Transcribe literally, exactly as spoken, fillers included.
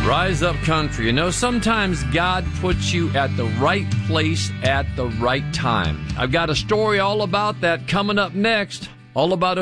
Rise Up Country. You know, sometimes God puts you at the right place at the right time. I've got a story all about that coming up next. All about